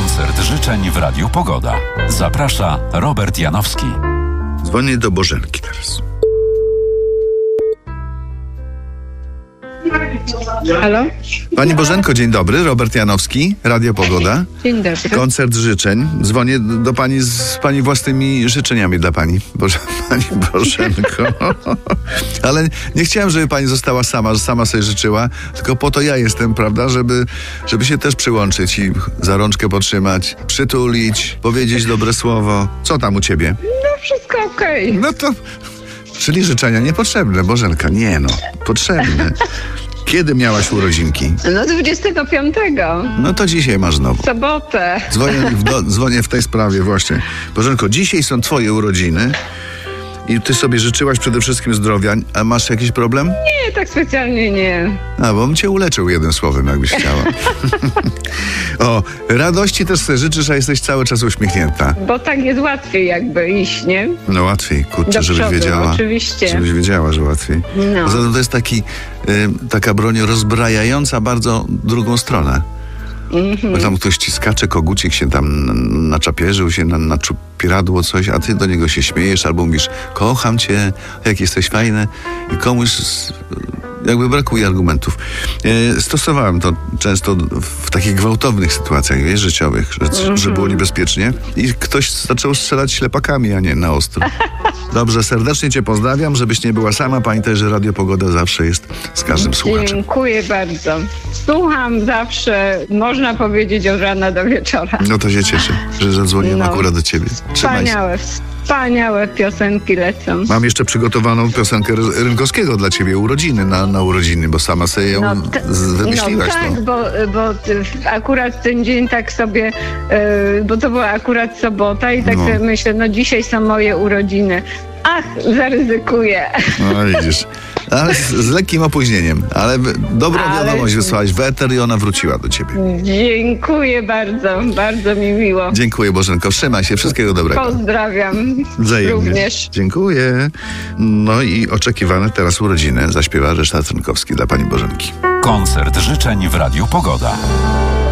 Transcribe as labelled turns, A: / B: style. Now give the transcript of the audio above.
A: Koncert życzeń w Radiu Pogoda. Zaprasza Robert Janowski.
B: Dzwonię do Bożenki teraz.
C: Halo?
B: Pani Bożenko, dzień dobry. Robert Janowski, Radio Pogoda.
C: Dzień dobry.
B: Koncert życzeń. Dzwonię do pani z pani własnymi życzeniami dla pani. Pani Bożenko. Ale nie chciałem, żeby pani została sama, że sama sobie życzyła, tylko po to ja jestem, prawda, żeby się też przyłączyć i za rączkę potrzymać, przytulić, powiedzieć dobre słowo. Co tam u ciebie?
C: No wszystko okej.
B: No to... Czyli życzenia niepotrzebne, Bożenka. Nie no, potrzebne. Kiedy miałaś urodzinki?
C: No 25.
B: No to dzisiaj masz znowu.
C: W sobotę.
B: Dzwonię w tej sprawie właśnie. Bożenko, dzisiaj są twoje urodziny i ty sobie życzyłaś przede wszystkim zdrowia. A masz jakiś problem?
C: Nie, tak specjalnie nie.
B: A, bo bym cię uleczył jednym słowem, jakbyś chciała. O, radości też sobie życzysz, a jesteś cały czas uśmiechnięta.
C: Bo tak jest łatwiej jakby iść, nie?
B: No łatwiej, kurczę,
C: Do
B: żebyś
C: przodu,
B: wiedziała.
C: oczywiście.
B: Żebyś wiedziała, że łatwiej.
C: No.
B: Poza tym to jest taka broń rozbrajająca bardzo drugą stronę. Bo tam ktoś ci skacze, kogucik się tam naczapierzył się, na czupiradło coś, a ty do niego się śmiejesz albo mówisz, kocham cię, jak jesteś fajny i komuś jakby brakuje argumentów. Stosowałem to często w takich gwałtownych sytuacjach, wiesz, życiowych, że było niebezpiecznie i ktoś zaczął strzelać ślepakami, a nie na ostro. Dobrze, serdecznie cię pozdrawiam, żebyś nie była sama. Pamiętaj, że Radio Pogoda zawsze jest z każdym słuchaczem.
C: Dziękuję bardzo. Słucham zawsze, można powiedzieć, od rana do wieczora.
B: No to się cieszę, że zadzwoniłem akurat do ciebie. Trzymaj się.
C: Wspaniałe piosenki lecą.
B: Mam jeszcze przygotowaną piosenkę Rynkowskiego dla ciebie, urodziny, na urodziny, bo sama sobie ją wymyśliłaś.
C: No tak, bo akurat ten dzień tak sobie, bo to była akurat sobota i tak sobie myślę, no dzisiaj są moje urodziny. Ach, zaryzykuję.
B: No widzisz. Ale z lekkim opóźnieniem, ale dobrą wiadomość wysłałaś w eter i ona wróciła do ciebie.
C: Dziękuję bardzo, bardzo mi miło.
B: Dziękuję, Bożenko, trzymaj się, wszystkiego dobrego.
C: Pozdrawiam.
B: Wzajemnie.
C: Również.
B: Dziękuję. No i oczekiwane teraz urodziny zaśpiewa Ryszard Rynkowski dla pani Bożenki.
A: Koncert życzeń w Radiu Pogoda.